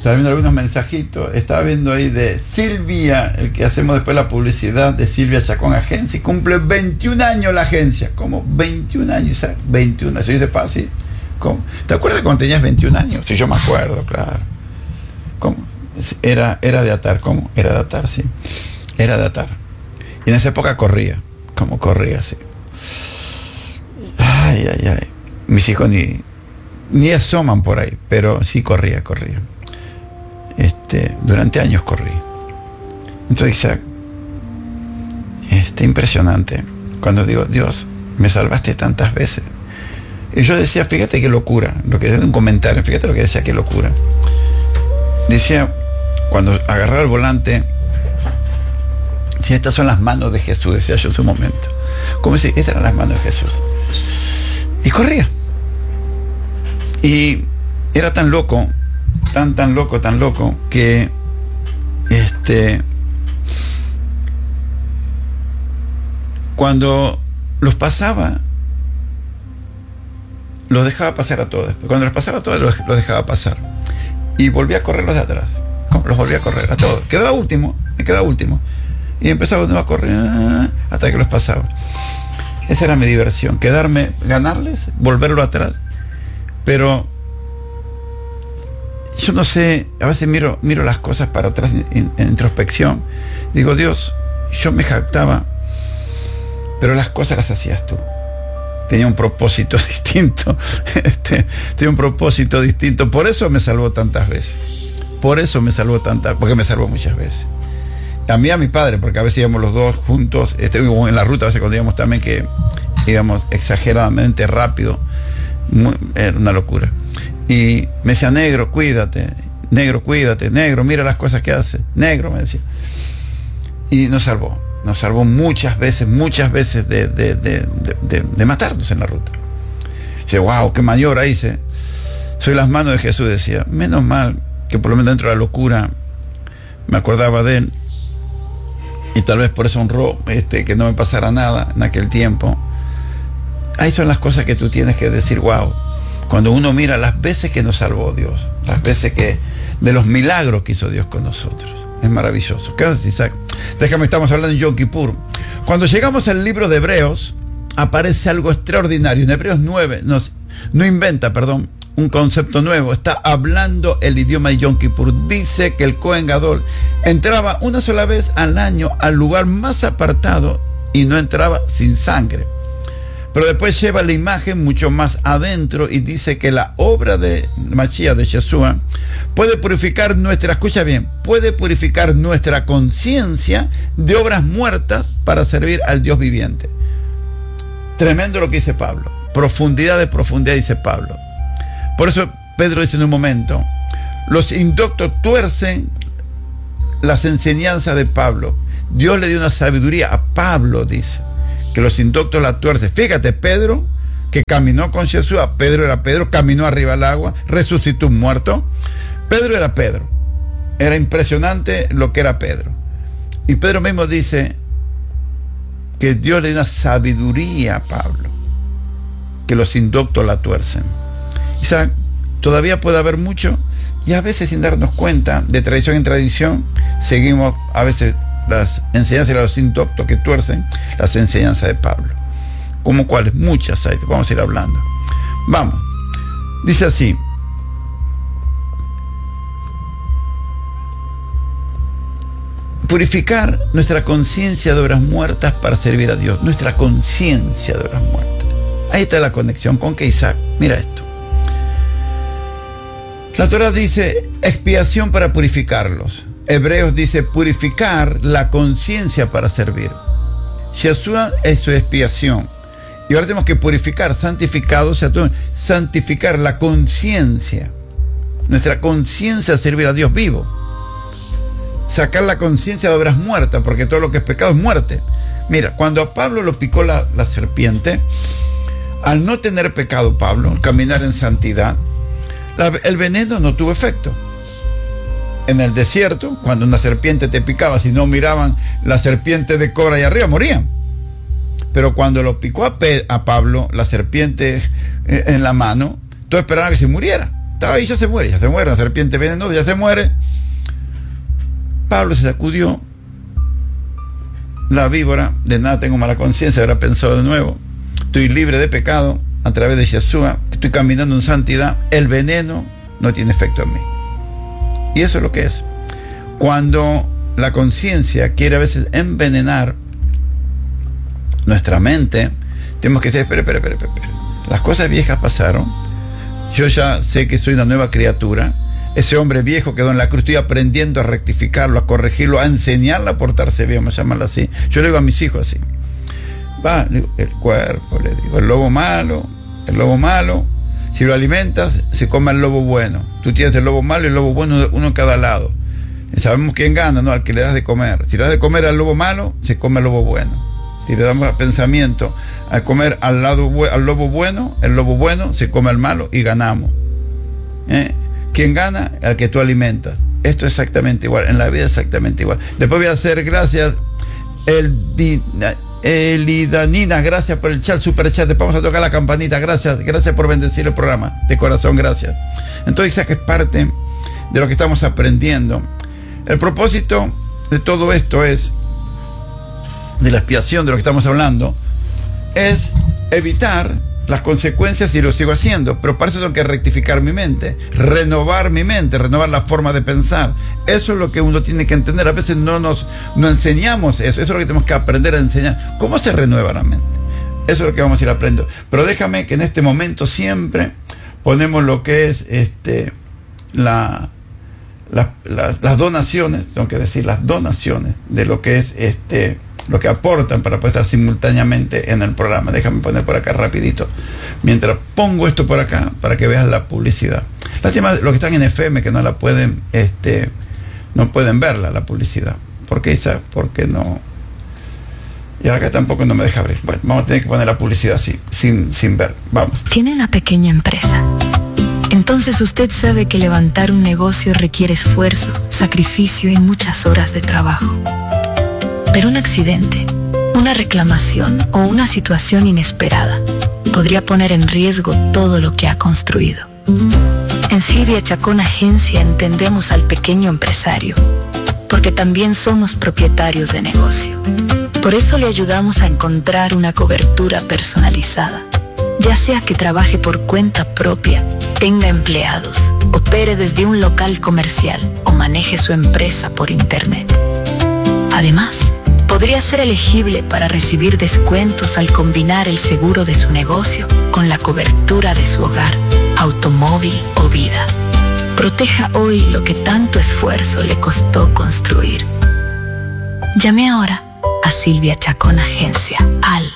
Estaba viendo algunos mensajitos. Estaba viendo ahí de Silvia, el que hacemos después la publicidad de Silvia Chacón Agencia. Y cumple 21 años la agencia. ¿Cómo? 21 años, Isaac. 21. ¿Se dice fácil? ¿Cómo? ¿Te acuerdas cuando tenías 21 años? Sí, yo me acuerdo, claro. ¿Cómo? Era de atar. ¿Cómo? Era de atar, sí. Era de atar. Y en esa época corría. ¿Cómo corría, sí? Ay. Mis hijos ni asoman por ahí, pero sí corría. Durante años corrí. Entonces, Isaac, impresionante. Cuando digo, Dios, me salvaste tantas veces. Y yo decía, fíjate qué locura. Lo que un comentario, fíjate lo que decía, qué locura. Decía, cuando agarraba el volante, decía, estas son las manos de Jesús, decía yo en su momento. Como si estas eran las manos de Jesús. Y corría. Y era tan loco, tan loco, que cuando los pasaba, los dejaba pasar a todos. Cuando los pasaba a todos, los dejaba pasar. Y volvía a correr los de atrás. Los volvía a correr a todos. Me quedaba último. Y empezaba de nuevo a correr hasta que los pasaba. Esa era mi diversión, ganarles, volverlo atrás. Pero yo no sé, a veces miro las cosas para atrás en introspección. Digo, Dios, yo me jactaba, pero las cosas las hacías tú. Tenía un propósito distinto. Tenía un propósito distinto. Por eso me salvó tantas veces. Porque me salvó muchas veces. A mí, a mi padre, porque a veces íbamos los dos juntos, en la ruta, a veces cuando íbamos también, que íbamos exageradamente rápido. Era una locura. Y me decía, negro, cuídate, negro, mira las cosas que hace, negro, me decía. Y nos salvó muchas veces de matarnos en la ruta. Dice, wow, qué maniobra hice. Soy las manos de Jesús, decía. Menos mal que por lo menos dentro de la locura me acordaba de él, y tal vez por eso honró que no me pasara nada en aquel tiempo. Ahí son las cosas que tú tienes que decir, wow. Cuando uno mira las veces que nos salvó Dios, las veces de los milagros que hizo Dios con nosotros. Es maravilloso. ¿Qué haces, Isaac? Déjame, estamos hablando de Yom Kippur. Cuando llegamos al libro de Hebreos, aparece algo extraordinario. En Hebreos 9 no inventa un concepto nuevo. Está hablando el idioma de Yom Kippur. Dice que el Cohen Gadol entraba una sola vez al año al lugar más apartado y no entraba sin sangre. Pero después lleva la imagen mucho más adentro y dice que la obra de Mashiach, de Yeshua, puede purificar puede purificar nuestra conciencia de obras muertas para servir al Dios viviente. Tremendo lo que dice Pablo. Profundidad de profundidad, dice Pablo. Por eso Pedro dice en un momento, los indoctos tuercen las enseñanzas de Pablo. Dios le dio una sabiduría a Pablo, dice, que los indoctos la tuercen. Fíjate, Pedro, que caminó con Jesús, Pedro era Pedro, caminó arriba del agua, resucitó un muerto. Pedro era Pedro. Era impresionante lo que era Pedro. Y Pedro mismo dice que Dios le dio una sabiduría a Pablo, que los indoctos la tuercen. Isaac, todavía puede haber mucho, y a veces sin darnos cuenta, de tradición en tradición, seguimos a veces las enseñanzas de los indoctos que tuercen las enseñanzas de Pablo. ¿Como cuáles? Muchas hay, vamos a ir hablando. Vamos. Dice así: purificar nuestra conciencia de obras muertas para servir a Dios. Nuestra conciencia de obras muertas. Ahí está la conexión. ¿Con qué, Isaac? Mira esto. La Torah dice expiación para purificarlos. Hebreos dice purificar la conciencia para servir. Yeshua es su expiación. Y ahora tenemos que purificar, santificado, o sea, santificar la conciencia. Nuestra conciencia, servir a Dios vivo. Sacar la conciencia de obras muertas, porque todo lo que es pecado es muerte. Mira, cuando a Pablo lo picó la serpiente, al no tener pecado Pablo, caminar en santidad, el veneno no tuvo efecto. En el desierto, cuando una serpiente te picaba, si no miraban la serpiente de cobra ahí arriba, morían. Pero cuando lo picó a Pablo, la serpiente en la mano, todos esperaban que se muriera. estaba ahí, ya se muere, una serpiente venenosa, ya se muere. Pablo se sacudió la víbora, de nada tengo mala conciencia, habrá pensado de nuevo, estoy libre de pecado a través de Yeshua, estoy caminando en santidad, el veneno no tiene efecto en mí. Y eso es lo que es. Cuando la conciencia quiere a veces envenenar nuestra mente, tenemos que decir, espera. Las cosas viejas pasaron, yo ya sé que soy una nueva criatura, ese hombre viejo quedó en la cruz, estoy aprendiendo a rectificarlo, a corregirlo, a enseñarle a portarse bien, vamos a llamarlo así. Yo le digo a mis hijos así, va, le digo, el cuerpo, le digo, el lobo malo, si lo alimentas, se come el lobo bueno. Tú tienes el lobo malo y el lobo bueno, uno en cada lado. Y sabemos quién gana, ¿no? Al que le das de comer. Si le das de comer al lobo malo, se come el lobo bueno. Si le damos pensamiento a comer al lobo bueno, el lobo bueno se come al malo y ganamos. ¿Quién gana? Al que tú alimentas. Esto es exactamente igual, en la vida exactamente igual. Después voy a hacer gracias, Elidanina, gracias por el chat, super chat. Después vamos a tocar la campanita, gracias por bendecir el programa, de corazón, gracias. Entonces, esa que es parte de lo que estamos aprendiendo. El propósito de todo esto es, de la expiación de lo que estamos hablando, es evitar las consecuencias, y lo sigo haciendo, pero para eso tengo que rectificar mi mente, renovar la forma de pensar. Eso es lo que uno tiene que entender. A veces no enseñamos eso es lo que tenemos que aprender a enseñar. ¿Cómo se renueva la mente? Eso es lo que vamos a ir aprendiendo. Pero déjame que en este momento siempre ponemos lo que es las donaciones, tengo que decir las donaciones de lo que es lo que aportan para poder estar simultáneamente en el programa. Déjame poner por acá rapidito, mientras pongo esto por acá, para que veas la publicidad. Lástima los que están en FM que no la pueden, no pueden verla, la publicidad. ¿Por qué, Isa? Porque no. Y acá tampoco no me deja abrir. Bueno, vamos a tener que poner la publicidad así, sin ver. Vamos. Tiene una pequeña empresa. Entonces usted sabe que levantar un negocio requiere esfuerzo, sacrificio y muchas horas de trabajo. Pero un accidente, una reclamación o una situación inesperada podría poner en riesgo todo lo que ha construido. En Silvia Chacón Agencia entendemos al pequeño empresario, porque también somos propietarios de negocio. Por eso le ayudamos a encontrar una cobertura personalizada, ya sea que trabaje por cuenta propia, tenga empleados, opere desde un local comercial o maneje su empresa por internet. Además, podría ser elegible para recibir descuentos al combinar el seguro de su negocio con la cobertura de su hogar, automóvil o vida. Proteja hoy lo que tanto esfuerzo le costó construir. Llame ahora a Silvia Chacón Agencia al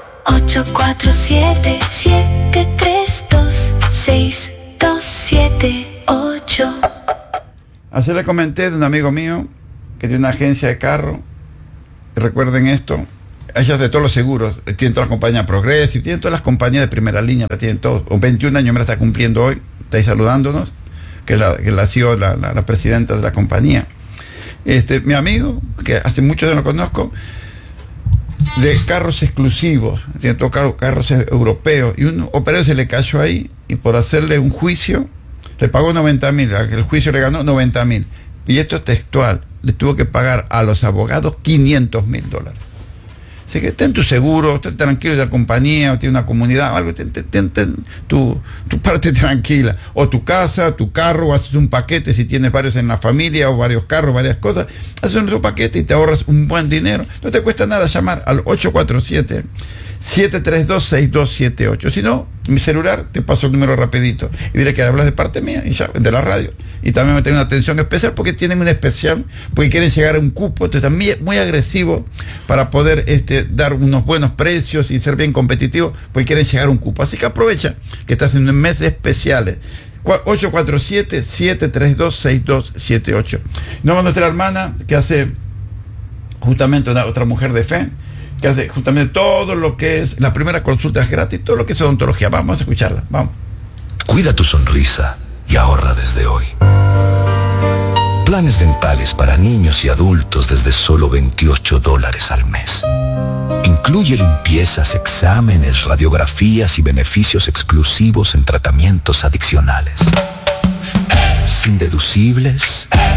847-732-6278. Así le comenté de un amigo mío que tiene una agencia de carro. Recuerden esto, ellas de todos los seguros, tienen todas las compañías Progressive, tienen todas las compañías de primera línea, tienen todos, 21 años me la está cumpliendo hoy, está ahí saludándonos, que la CEO, la presidenta de la compañía. Mi amigo, que hace muchos años lo conozco, de carros exclusivos, tiene todos carros europeos, y un operario se le cayó ahí, y por hacerle un juicio, le pagó 90,000, el juicio le ganó 90,000, y esto es textual, le tuvo que pagar a los abogados $500,000. Así que ten tu seguro, esté tranquilo de la compañía, o tiene una comunidad, o algo, ten tu parte tranquila. O tu casa, tu carro, o haces un paquete si tienes varios en la familia, o varios carros, varias cosas. Haces un paquete y te ahorras un buen dinero. No te cuesta nada llamar al 847-732-6278. Si no, mi celular, te paso el número rapidito. Y dile que hablas de parte mía, y ya, de la radio. Y también me tienen una atención especial porque tienen un especial, porque quieren llegar a un cupo. Entonces también muy agresivo para poder dar unos buenos precios y ser bien competitivos, porque quieren llegar a un cupo. Así que aprovecha que estás en un mes de especiales. 847-732-6278. Nos va nuestra hermana que hace justamente otra mujer de fe, que hace justamente todo lo que es la primera consulta es gratis, todo lo que es odontología. Vamos a escucharla, vamos. Cuida tu sonrisa y ahorra desde hoy. Planes dentales para niños y adultos desde solo $28 al mes. Incluye limpiezas, exámenes, radiografías y beneficios exclusivos en tratamientos adicionales. sin deducibles.